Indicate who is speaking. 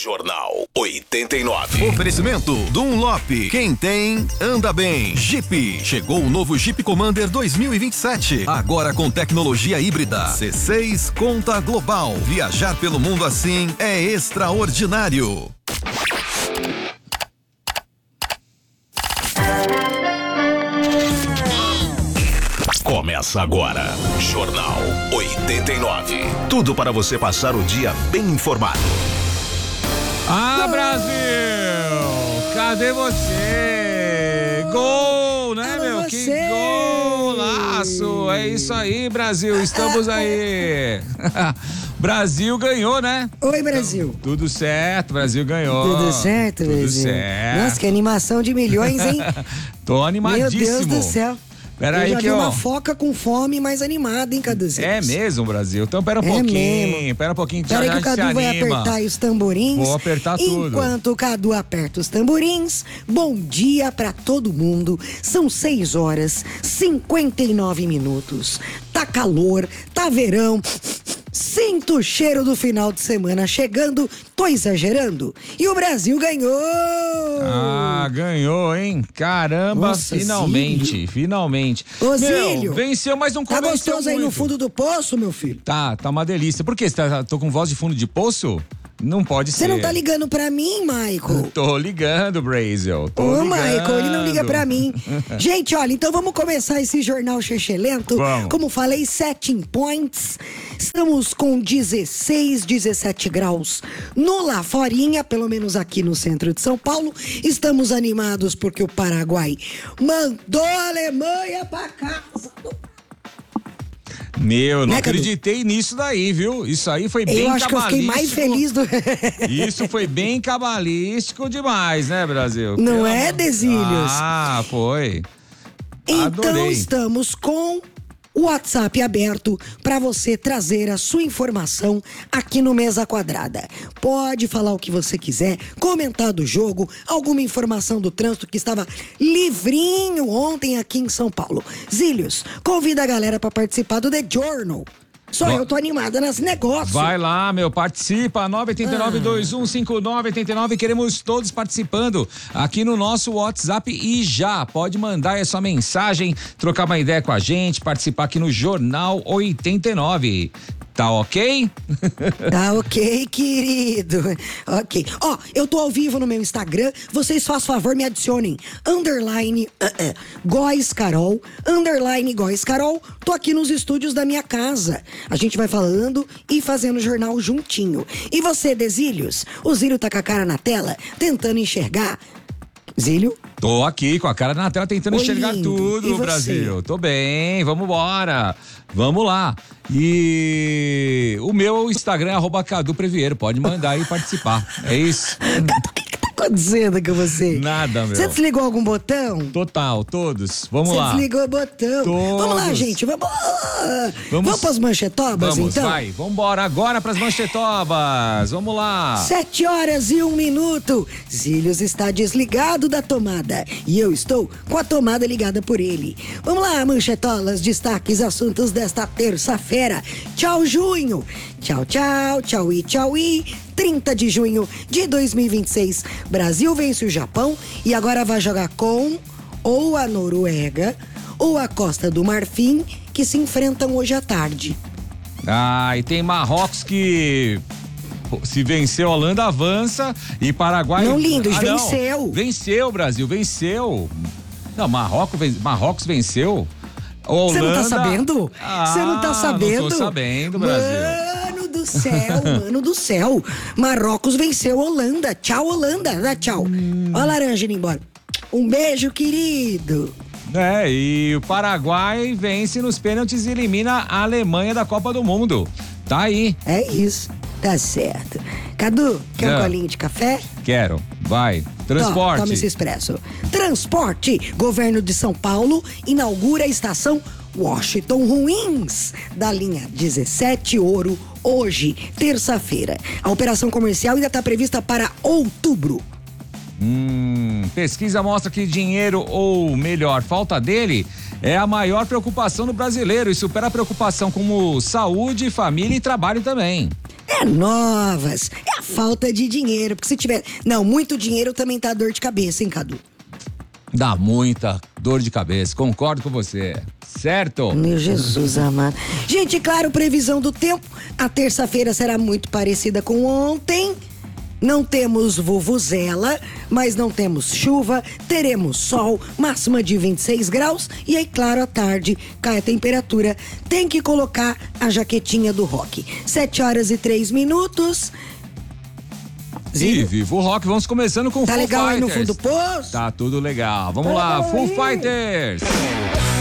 Speaker 1: Jornal 89.
Speaker 2: Oferecimento Dunlop. Quem tem, anda bem. Jeep. Chegou o novo Jeep Commander 2027. Agora com tecnologia híbrida. C6 Conta Global. Viajar pelo mundo assim é extraordinário.
Speaker 1: Começa agora, Jornal 89. Tudo para você passar o dia bem informado.
Speaker 3: Ah, Brasil! Cadê você? Gol, né, meu? Que golaço! É isso aí, Brasil, estamos aí. Brasil ganhou, né?
Speaker 4: Oi, Brasil.
Speaker 3: Tudo certo, Brasil ganhou.
Speaker 4: Tudo certo, Brasil.
Speaker 3: Tudo certo.
Speaker 4: Nossa, que animação de milhões, hein?
Speaker 3: Tô animadíssimo.
Speaker 4: Meu Deus do céu.
Speaker 3: Pera aí que
Speaker 4: uma foca com fome mais animada, hein, Caduzinho?
Speaker 3: É mesmo, Brasil? Então pera um pouquinho. Pera um pouquinho que
Speaker 4: Pera
Speaker 3: já
Speaker 4: aí que o Cadu vai apertar aí os tamborins.
Speaker 3: Vou apertar tudo.
Speaker 4: Enquanto o Cadu aperta os tamborins, bom dia pra todo mundo. São 6h59. Tá calor, tá verão. Sinto o cheiro do final de semana chegando. Tô exagerando? E o Brasil ganhou!
Speaker 3: Ah, ganhou, hein? Caramba,
Speaker 4: Nossa,
Speaker 3: finalmente,
Speaker 4: Zílio.
Speaker 3: Finalmente.
Speaker 4: Ô, Zílio,
Speaker 3: venceu, mas não
Speaker 4: tá
Speaker 3: convenceu
Speaker 4: gostoso aí
Speaker 3: muito.
Speaker 4: no fundo do poço, meu filho?
Speaker 3: Tá uma delícia. Por quê? Tô com voz de fundo de poço? Não pode ser.
Speaker 4: Você não tá ligando pra mim, Michael?
Speaker 3: Tô ligando, Brasil.
Speaker 4: Ô, Michael, ele não liga pra mim. Gente, olha, então vamos começar esse jornal xexelento.
Speaker 3: Vamos.
Speaker 4: Como falei, 7 points. Estamos com 16, 17 graus no Laforinha, pelo menos aqui no centro de São Paulo. Estamos animados porque o Paraguai mandou a Alemanha pra casa.
Speaker 3: Meu, não acreditei nisso daí, viu? Isso aí foi bem cabalístico.
Speaker 4: Eu acho que eu fiquei mais feliz do...
Speaker 3: Isso foi bem cabalístico demais, né, Brasil?
Speaker 4: Não é, Desílios?
Speaker 3: Ah, foi.
Speaker 4: Então
Speaker 3: Adorei.
Speaker 4: estamos com o WhatsApp aberto para você trazer a sua informação aqui no Mesa Quadrada. Pode falar o que você quiser, comentar do jogo, alguma informação do trânsito que estava livrinho ontem aqui em São Paulo. Zílios, convida a galera para participar do The Journal. Só eu tô animada nesse negócio.
Speaker 3: Vai lá, meu, participa, 989-2159-89, queremos todos participando aqui no nosso WhatsApp e já pode mandar essa mensagem, trocar uma ideia com a gente, participar aqui no Jornal 89. Tá ok?
Speaker 4: Tá ok, querido. Ok. Ó, eu tô ao vivo no meu Instagram. Vocês, faz favor, me adicionem. Góes Carol. Góes Carol. Tô aqui nos estúdios da minha casa. A gente vai falando e fazendo jornal juntinho. E você, Desílios? O Zílio tá com a cara na tela, tentando enxergar. Zílio?
Speaker 3: Tô aqui com a cara na tela tentando enxergar
Speaker 4: lindo.
Speaker 3: tudo,
Speaker 4: E você?
Speaker 3: Brasil. Tô bem, vamos embora. Vamos lá. E o meu Instagram é @CaduPrevieiro. Pode mandar aí participar. É isso.
Speaker 4: O que tá acontecendo com você?
Speaker 3: Nada, meu.
Speaker 4: Você desligou algum botão?
Speaker 3: Total, todos. Vamos lá.
Speaker 4: Você desligou o botão.
Speaker 3: Todos.
Speaker 4: Vamos lá, gente. Vamos pras manchetobas,
Speaker 3: Vamos,
Speaker 4: então?
Speaker 3: vai. Vambora agora pras manchetobas. Vamos lá.
Speaker 4: 7h01. Zílios está desligado da tomada e eu estou com a tomada ligada por ele. Vamos lá, manchetolas, destaques, assuntos desta terça-feira. Tchau, junho. Tchau, tchau, tchau e 30 de junho de 2026. Brasil vence o Japão e agora vai jogar com ou a Noruega ou a Costa do Marfim, que se enfrentam hoje à tarde.
Speaker 3: Ah, e tem Marrocos que se venceu, a Holanda avança e Paraguai...
Speaker 4: Não, lindo, venceu.
Speaker 3: Não. Venceu, Brasil, venceu. Não, Marrocos venceu.
Speaker 4: Você não tá sabendo? Você não tá sabendo?
Speaker 3: Não tô sabendo, Brasil.
Speaker 4: Mano do céu. Marrocos venceu a Holanda. Tchau, Holanda. Dá tchau. Ó a laranja indo embora. Um beijo, querido.
Speaker 3: É, e o Paraguai vence nos pênaltis e elimina a Alemanha da Copa do Mundo. Tá aí.
Speaker 4: É isso. Tá certo. Cadu, quer um colinho de café?
Speaker 3: Quero. Vai. Transporte.
Speaker 4: Toma esse expresso. Transporte. Governo de São Paulo inaugura a estação Washington Ruins da linha 17 Ouro hoje, terça-feira. A operação comercial ainda está prevista para outubro.
Speaker 3: Pesquisa mostra que dinheiro, ou melhor, falta dele, é a maior preocupação do brasileiro e supera a preocupação como saúde, família e trabalho também.
Speaker 4: É novas. É a falta de dinheiro. Porque se tiver. Não, muito dinheiro também tá dor de cabeça, hein, Cadu?
Speaker 3: Dá muita dor de cabeça, concordo com você. Certo?
Speaker 4: Meu Jesus amado. Gente, claro, previsão do tempo. A terça-feira será muito parecida com ontem. Não temos vuvuzela, mas não temos chuva, teremos sol, máxima de 26 graus e aí, claro, à tarde cai a temperatura. Tem que colocar a jaquetinha do rock. 7h03.
Speaker 3: E Vivo Rock, vamos começando com
Speaker 4: Tá
Speaker 3: Foo
Speaker 4: legal
Speaker 3: Fighters.
Speaker 4: aí no fundo do poço?
Speaker 3: Tá tudo legal. Vamos lá, Foo Fighters.